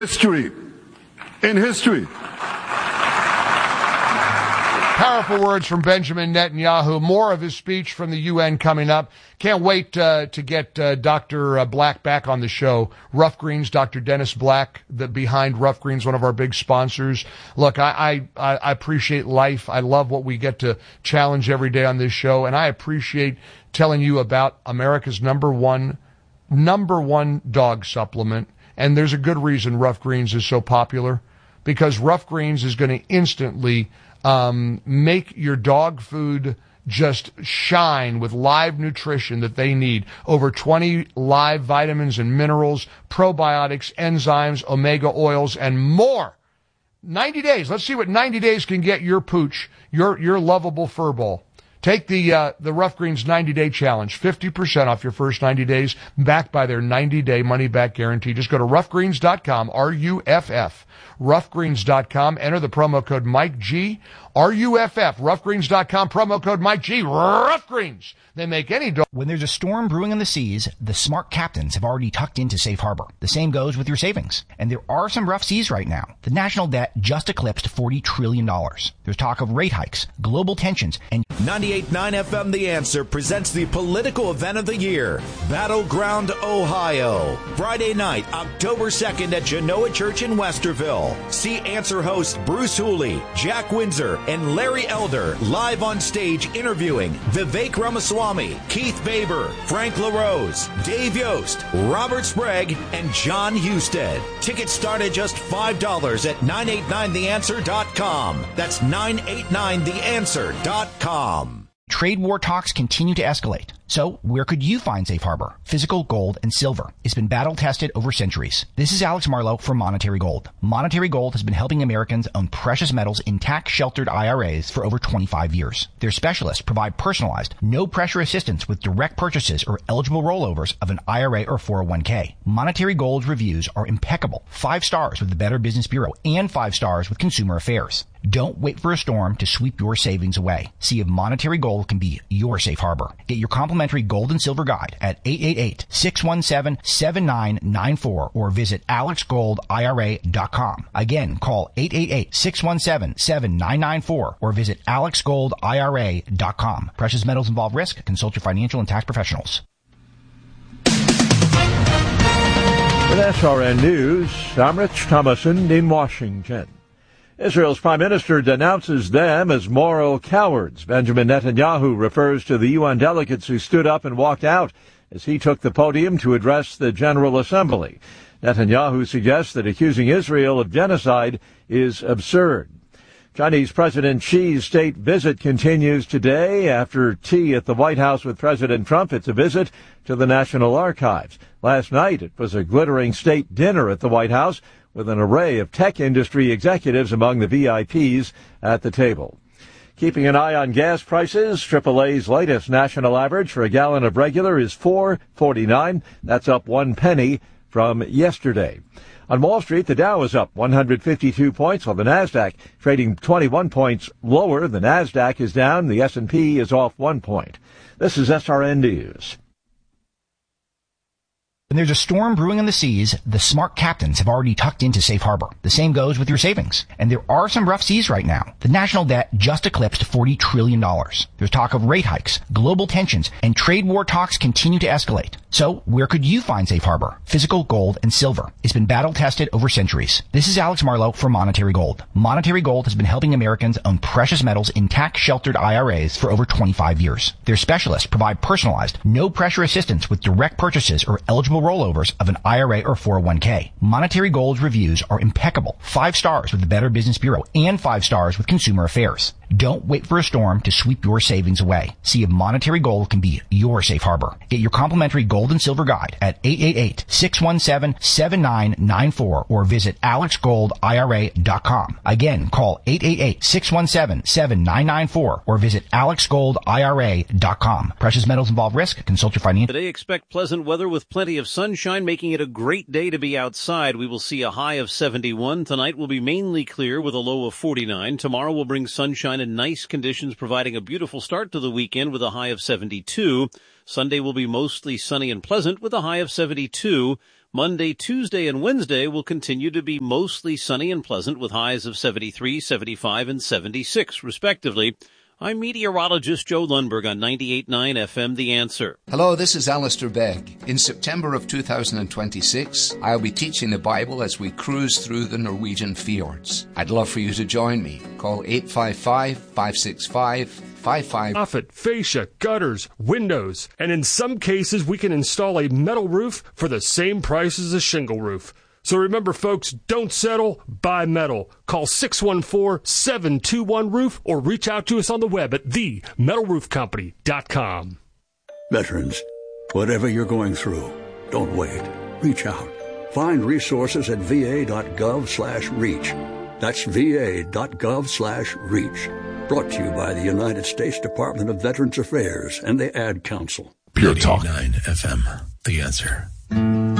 history. In history. Powerful words from Benjamin Netanyahu. More of his speech from the UN coming up. Can't wait to get Dr. Black back on the show. Rough Greens, Dr. Dennis Black, behind Rough Greens, one of our big sponsors. Look, I appreciate life. I love what we get to challenge every day on this show, and I appreciate telling you about America's number one dog supplement. And there's a good reason Rough Greens is so popular, because Rough Greens is going to instantly make your dog food just shine with live nutrition that they need. Over 20 live vitamins and minerals, probiotics, enzymes, omega oils, and more. 90 days. Let's see what 90 days can get your pooch, your lovable fur ball. Take the Rough Greens 90-day challenge, 50% off your first 90 days, backed by their 90-day money-back guarantee. Just go to roughgreens.com, R-U-F-F, roughgreens.com, enter the promo code Mike G, R-U-F-F, roughgreens.com, promo code Mike G, Rough Greens. They make any dog. When there's a storm brewing in the seas, the smart captains have already tucked into safe harbor. The same goes with your savings. And there are some rough seas right now. The national debt just eclipsed $40 trillion. There's talk of rate hikes, global tensions, and 98.9 FM The Answer presents the political event of the year, Battleground, Ohio. Friday night, October 2nd at Genoa Church in Westerville. See Answer host Bruce Hooley, Jack Windsor, and Larry Elder live on stage interviewing Vivek Ramaswamy, Keith Baber, Frank LaRose, Dave Yost, Robert Sprague, and John Husted. Tickets start at just $5 at 989theanswer.com. That's 989theanswer.com. trade war talks continue to escalate. So where could you find safe harbor? Physical gold and silver. It's been battle tested over centuries. This is Alex Marlowe for Monetary Gold. Monetary Gold has been helping Americans own precious metals in tax-sheltered IRAs for over 25 years. Their specialists provide personalized, no-pressure assistance with direct purchases or eligible rollovers of an IRA or 401k. Monetary Gold's reviews are impeccable. 5 stars with the Better Business Bureau and 5 stars with Consumer Affairs. Don't wait for a storm to sweep your savings away. See if Monetary Gold can be your safe harbor. Get your complimentary gold and silver guide at 888-617-7994 or visit alexgoldira.com. Again, call 888-617-7994 or visit alexgoldira.com. Precious metals involve risk. Consult your financial and tax professionals. With SRN News, I'm Rich Thomason in Washington. Israel's prime minister denounces them as moral cowards. Benjamin Netanyahu refers to the UN delegates who stood up and walked out as he took the podium to address the General Assembly. Netanyahu suggests that accusing Israel of genocide is absurd. Chinese President Xi's state visit continues today. After tea at the White House with President Trump, it's a visit to the National Archives. Last night, it was a glittering state dinner at the White House with an array of tech industry executives among the VIPs at the table. Keeping an eye on gas prices, AAA's latest national average for a gallon of regular is $4.49. That's up 1 penny from yesterday. On Wall Street, the Dow is up 152 points, while the Nasdaq trading 21 points lower. The Nasdaq is down. The S&P is off 1 point. This is SRN News. When there's a storm brewing in the seas, the smart captains have already tucked into safe harbor. The same goes with your savings. And there are some rough seas right now. The national debt just eclipsed $40 trillion. There's talk of rate hikes, global tensions, and trade war talks continue to escalate. So where could you find safe harbor? Physical gold and silver. It's been battle tested over centuries. This is Alex Marlowe for Monetary Gold. Monetary Gold has been helping Americans own precious metals in tax-sheltered IRAs for over 25 years. Their specialists provide personalized, no-pressure assistance with direct purchases or eligible rollovers of an IRA or 401k. Monetary Gold's reviews are impeccable. 5 stars with the Better Business Bureau and 5 stars with Consumer Affairs. Don't wait for a storm to sweep your savings away. See if Monetary Gold can be your safe harbor. Get your complimentary gold and silver guide at 888-617-7994 or visit alexgoldira.com. Again, call 888-617-7994 or visit alexgoldira.com. Precious metals involve risk. Consult your financial. Today, expect pleasant weather with plenty of sunshine, making it a great day to be outside. We will see a high of 71. Tonight will be mainly clear with a low of 49. Tomorrow will bring sunshine and nice conditions, providing a beautiful start to the weekend with a high of 72. Sunday will be mostly sunny and pleasant with a high of 72. Monday, Tuesday, and Wednesday will continue to be mostly sunny and pleasant with highs of 73, 75, and 76, respectively. I'm meteorologist Joe Lundberg on 98.9 FM The Answer. Hello, this is Alistair Begg. In September of 2026, I'll be teaching the Bible as we cruise through the Norwegian fjords. I'd love for you to join me. Call 855-565-55... Soffit, fascia, gutters, windows, and in some cases we can install a metal roof for the same price as a shingle roof. So remember, folks, don't settle, buy metal. Call 614-721-ROOF or reach out to us on the web at themetalroofcompany.com. Veterans, whatever you're going through, don't wait. Reach out. Find resources at va.gov/reach. That's va.gov/reach. Brought to you by the United States Department of Veterans Affairs and the Ad Council. Pure Talk 9 FM, The Answer.